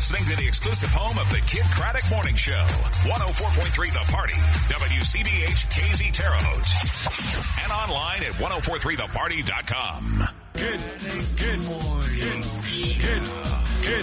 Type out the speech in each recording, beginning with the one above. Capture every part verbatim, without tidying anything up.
listening to the exclusive home of the Kid Craddock Morning Show. one oh four point three The Party. W C B H K Z Terre Haute. And online at ten forty-three the party dot com. Good, good morning. Good, good, good.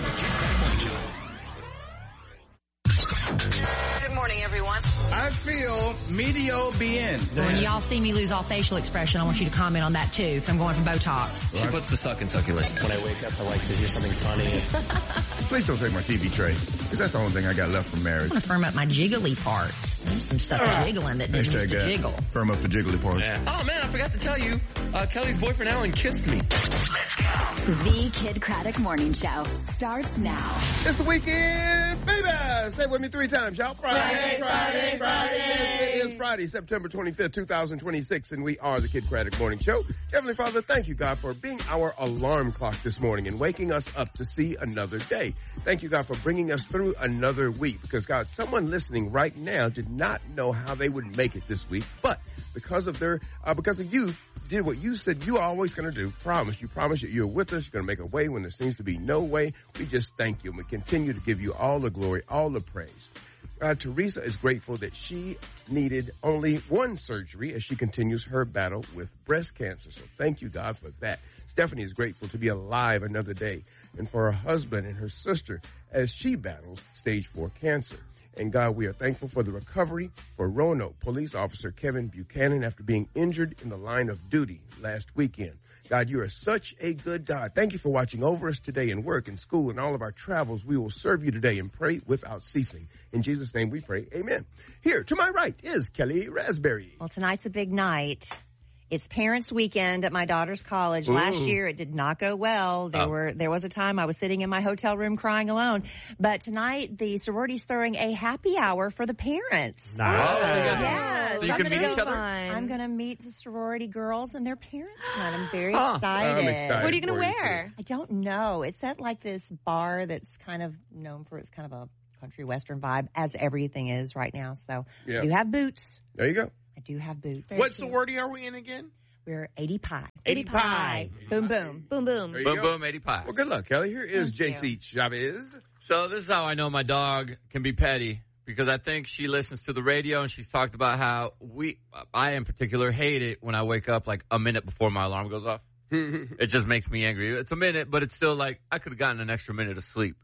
Good morning, everyone. I feel medio bien. When y'all see me lose all facial expression, I want you to comment on that too, because I'm going for Botox. She puts the suck in succulents. When I wake up, I like to hear something funny. Please don't take my T V tray, because that's the only thing I got left from marriage. I want to firm up my jiggly part. There's some stuff uh, jiggling that didn't used to that. jiggle. Firm up the jiggly part. Yeah. Oh man, I forgot to tell you, uh, Kelly's boyfriend Alan kissed me. Let's go. The Kid Craddock Morning Show starts now. It's the weekend, baby! Say it with me three times, y'all. Friday, Friday, Friday. Friday. It is Friday, September twenty-fifth, twenty twenty-six, and we are the Kid Craddock Morning Show. Heavenly Father, thank you, God, for being our alarm clock this morning and waking us up to see another day. Thank you, God, for bringing us through another week, because, God, someone listening right now did not know how they would make it this week, but because of their, uh, because of you, did what you said you are always going to do. Promise. You promise that you're with us. You're going to make a way when there seems to be no way. We just thank you, and we continue to give you all the glory, all the praise. Uh, Teresa is grateful that she needed only one surgery as she continues her battle with breast cancer. So thank you, God, for that. Stephanie is grateful to be alive another day, and for her husband and her sister as she battles stage four cancer. And God, we are thankful for the recovery for Roanoke police officer Kevin Buchanan after being injured in the line of duty last weekend. God, you are such a good God. Thank you for watching over us today in work and school and all of our travels. We will serve you today and pray without ceasing. In Jesus' name we pray. Amen. Here to my right is Kelly Raspberry. Well, tonight's a big night. It's Parents' Weekend at my daughter's college. Ooh. Last year, it did not go well. There Oh. were there was a time I was sitting in my hotel room crying alone. But tonight, the sorority's throwing a happy hour for the parents. Nice. Oh, Yes. so you I'm can gonna meet each go- other? I'm going to meet the sorority girls and their parents tonight. I'm very Huh. excited. I'm excited. What are you going for to you, wear? I don't know. It's at like this bar that's kind of known for its kind of a country western vibe, as everything is right now. So Yeah. I do have boots. There you go. I do have boots. What sorority are we in again? We're eighty pie. eighty pie. Boom, boom. Boom, boom. There you Boom, go. boom, eighty pie. Well, good luck, Kelly. Here is Thank J C Chavez. So this is how I know my dog can be petty, because I think she listens to the radio and she's talked about how we, I in particular, hate it when I wake up like a minute before my alarm goes off. It just makes me angry. It's a minute, but it's still like I could have gotten an extra minute of sleep.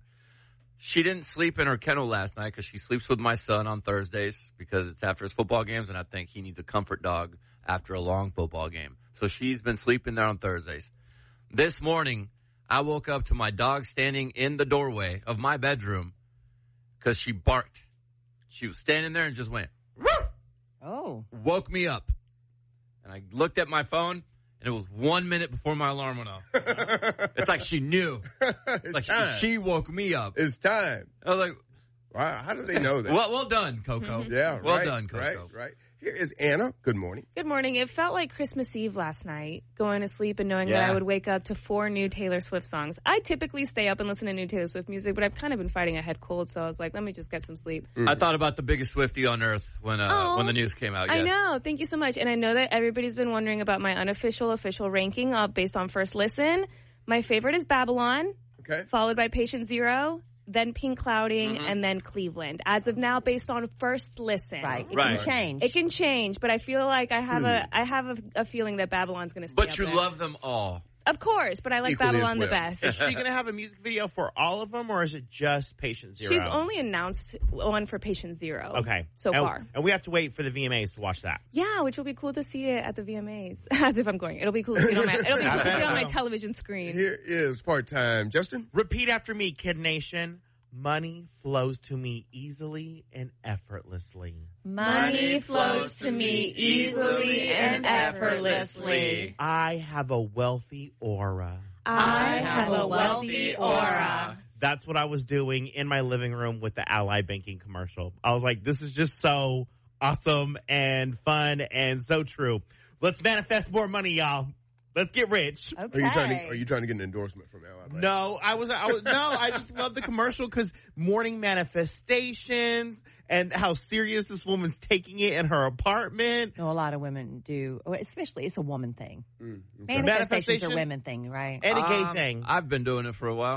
She didn't sleep in her kennel last night because she sleeps with my son on Thursdays because it's after his football games, and I think he needs a comfort dog after a long football game. So she's been sleeping there on Thursdays. This morning, I woke up to my dog standing in the doorway of my bedroom because she barked. She was standing there and just went, "Woof!" Oh. Woke me up. And I looked at my phone, and it was one minute before my alarm went off. It's like she knew. It's Like time. she woke me up. It's time. I was like, Wow, how do they know that? well, well done, Coco. Yeah, well right, done, Coco. Right, right. Here is Anna. Good morning. Good morning. It felt like Christmas Eve last night, going to sleep and knowing Yeah. that I would wake up to four new Taylor Swift songs. I typically stay up and listen to new Taylor Swift music, but I've kind of been fighting a head cold, so I was like, let me just get some sleep. I thought about the biggest Swiftie on earth when uh, Oh, when the news came out. Yes. I know. Thank you so much. And I know that everybody's been wondering about my unofficial, official ranking uh, based on first listen. My favorite is Babylon, Okay. followed by Patient Zero, then Pink Clouding, Mm-hmm. and then Cleveland. As of now, based on first listen. Right. It Right. can change. It can change, but I feel like I have a I have a, a feeling that Babylon's going to stay But up you there. love them all. Of course, but I like Equally as Babylon the well. best. Is she going to have a music video for all of them, or is it just Patient Zero? She's only announced one for Patient Zero. Okay. So and, far. And we have to wait for the V M As to watch that. Yeah, which will be cool to see it at the V M As. As if I'm going. It'll be cool to see it on my, it'll be cool to see it on my television screen. Here is part-time Justin. Repeat after me, Kid Nation. Money flows to me easily and effortlessly. Money flows to me easily and effortlessly. I have a wealthy aura. I have a wealthy aura. That's what I was doing in my living room with the Ally Banking commercial. I was like, this is just so awesome and fun and so true. Let's manifest more money, y'all. Let's get rich. Okay. Are you trying to, are you trying to get an endorsement from Ally Bank? No, I was, I was, no, I just love the commercial because morning manifestations and how serious this woman's taking it in her apartment. No, a lot of women do, especially it's a woman thing. Mm, okay. Manifestations Manifestation? are women thing, right? And a gay Um, thing. I've been doing it for a while.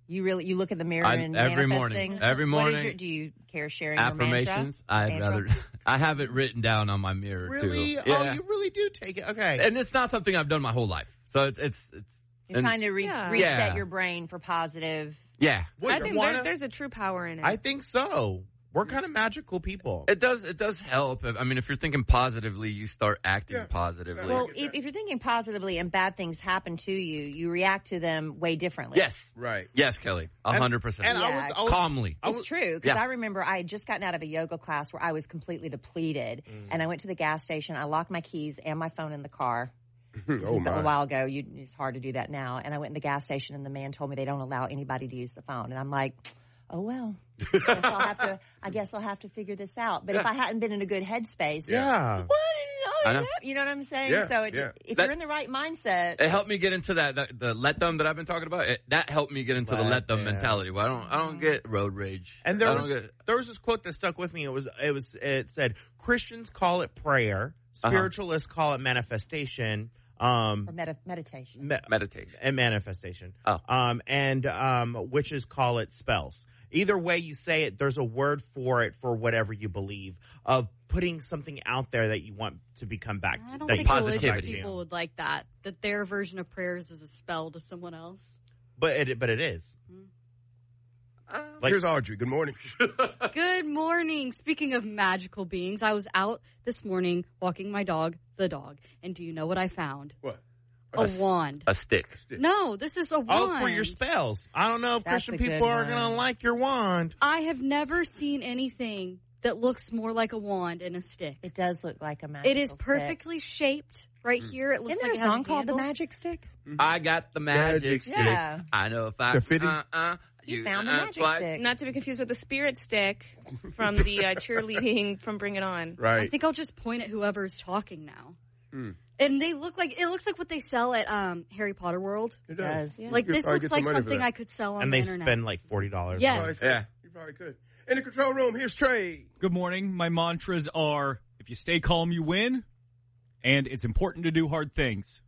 You really you look in the mirror I, and every manifest morning. things? Every What is morning. your, do you care sharing Affirmations. Your I'd mantra? rather. Mantra? I have it written down on my mirror Really? too. Oh, Yeah. you really do take it. Okay. And it's not something I've done my whole life, so it's it's it's. You're and- trying to re- Yeah. reset Yeah. your brain for positive. Yeah, Would I you think wanna- there, there's a true power in it. I think so. We're kind of magical people. it does it does help. I mean, if you're thinking positively, you start acting Yeah. positively. Well, if, if you're thinking positively and bad things happen to you, you react to them way differently. yes, Right. yes, Kelly, a And- hundred percent. and I Yeah. was, I was Calmly. I It's was- true because Yeah. I remember I had just gotten out of a yoga class where I was completely depleted, Mm. and I went to the gas station. I locked my keys and my phone in the car. Oh, a my. while ago, you, it's hard to do that now. And I went in the gas station, and the man told me they don't allow anybody to use the phone. And I'm like, oh well, I guess I'll have to. I guess I'll have to figure this out. But if I hadn't been in a good headspace, Yeah. what? I know. You know what I'm saying? Yeah, so it, yeah. if That- you're in the right mindset, It helped me get into that, that the let them that I've been talking about. It, that helped me get into the Let let them them. mentality. Where I don't I don't get road rage. And there I was don't get, there was this quote that stuck with me. It was it was it said Christians call it prayer, Uh-huh. spiritualists call it manifestation, um, or med- meditation. me- meditation. and manifestation. Oh. Um, and um, witches call it spells. Either way you say it, there's a word for it for whatever you believe of putting something out there that you want to become back to. I don't that think you- religious positivity. people would like that. That their version of prayers is a spell to someone else. But it but it is. Like- Here's Audrey. Good morning. Good morning. Speaking of magical beings, I was out this morning walking my dog, the dog, and do you know what I found? What? A wand. A stick. No, this is a wand. Oh, for your spells. I don't know if That's Christian a good people are one. going to like your wand. I have never seen anything that looks more like a wand and a stick. It does look like a magic. It is perfectly shaped right here. It looks Isn't there like a it has song called handle. The Magic Stick? I got the magic, Magic stick. Yeah. I know if I The fitting? uh, uh, You you found the uh, magic twice. stick. Not to be confused with the spirit stick from the uh, cheerleading from Bring It On. I Right. think I'll just point at whoever's talking now. Hmm. And they look like it looks like what they sell at um, Harry Potter World. It does. Yeah. Like You could this probably looks get some like money for something that. I could sell on And the they internet. spend like forty dollars. Yes. You probably could. Yeah. You probably could. In the control room, here's Trey. Good morning. My mantras are, if you stay calm, you win, and it's important to do hard things.